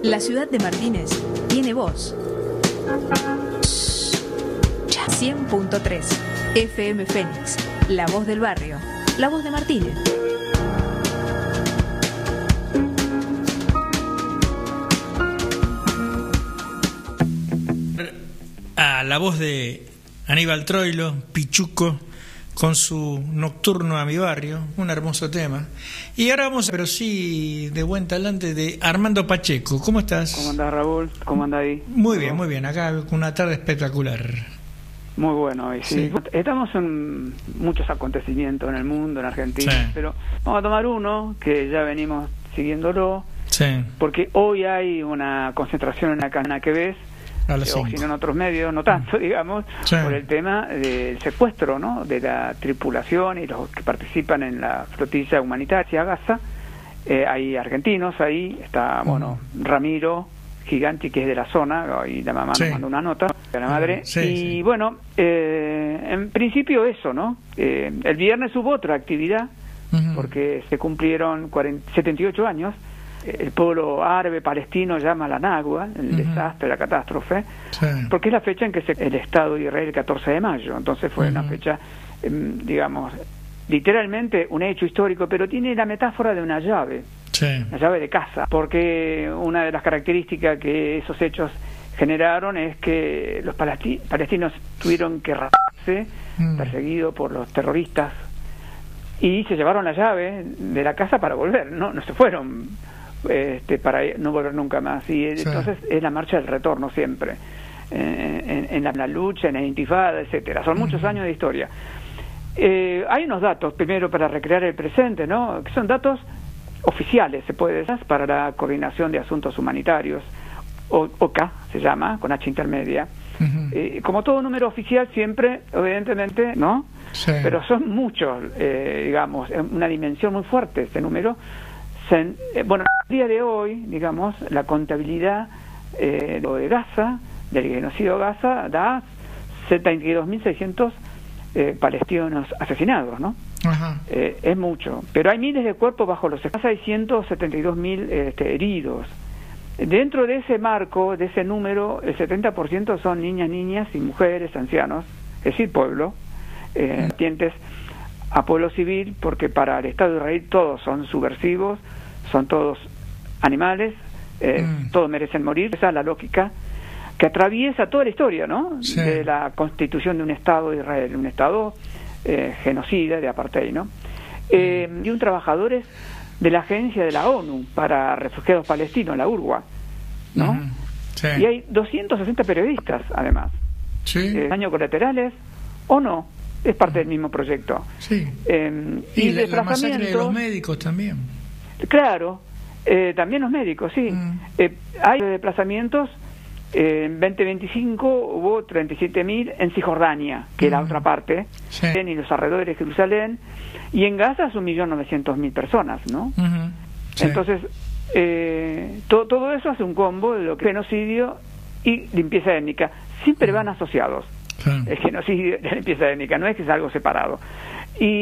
La ciudad de Martínez tiene voz. 100.3 FM Fénix, la voz del barrio, la voz de Martínez. A la voz de Aníbal Troilo, Pichuco, con su Nocturno a mi barrio, un hermoso tema. Y ahora vamos, pero sí, de buen talante, de Armando Pacheco. ¿Cómo estás? ¿Cómo andás, Raúl? ¿Cómo andás ahí? Muy bien, acá con una tarde espectacular. Muy bueno hoy, sí. Estamos en muchos acontecimientos en el mundo, en Argentina, sí. Pero vamos a tomar uno que ya venimos siguiéndolo, sí. Porque hoy hay una concentración en la Cana que ves, o si no en otros medios, no tanto, digamos, sí. Por el tema del secuestro, ¿no?, de la tripulación y los que participan en la flotilla humanitaria Gaza. Hay argentinos ahí, está, bueno, Ramiro Giganti, que es de la zona, y la mamá nos mandó una nota de la madre, y bueno, en principio eso, ¿no? El viernes hubo otra actividad, porque se cumplieron 78 años. El pueblo árabe palestino llama la Nagua, el desastre, la catástrofe, porque es la fecha en que el Estado de Israel, el 14 de mayo, entonces fue una fecha, digamos, literalmente un hecho histórico, pero tiene la metáfora de una llave, la llave de casa, porque una de las características que esos hechos generaron es que los palestinos tuvieron que raparse, perseguidos por los terroristas, y se llevaron la llave de la casa para volver, no se fueron para no volver nunca más, y entonces es la marcha del retorno siempre, en la lucha, en la intifada, etcétera. Son muchos años de historia. Hay unos datos, primero, para recrear el presente, ¿no?, que son datos oficiales, se puede decir, para la Coordinación de Asuntos Humanitarios, OCA se llama, con H intermedia. Como todo número oficial siempre, evidentemente, ¿no? Pero son muchos, digamos, una dimensión muy fuerte este número. Bueno, al día de hoy, digamos, la contabilidad de Gaza, del genocidio de Gaza, da 72.600 palestinos asesinados, ¿no? Es mucho, pero hay miles de cuerpos bajo los escombros, hay 172.000 heridos. Dentro de ese marco, de ese número, el 70% son niñas y mujeres, ancianos, es decir, pueblo, tientes a pueblo civil, porque para el Estado de Israel todos son subversivos, son todos animales, todos merecen morir. Esa es la lógica que atraviesa toda la historia, ¿no?, de la constitución de un Estado de Israel, un Estado genocida, de apartheid, ¿no? Y un trabajadores de la agencia de la ONU para refugiados palestinos, la UNRWA, ¿no? Y hay 260 periodistas, además. Daños colaterales, o no, es parte del mismo proyecto. Y la masacre de los médicos también. Claro, también los médicos, sí. Hay desplazamientos. En 2025 hubo 37.000 en Cisjordania, que es la otra parte, y los alrededores de Jerusalén, y en Gaza son 1.900.000 personas, ¿no? Entonces, todo eso hace un combo de lo que es genocidio y limpieza étnica. Siempre van asociados, el genocidio y la limpieza étnica, no es que es algo separado. Y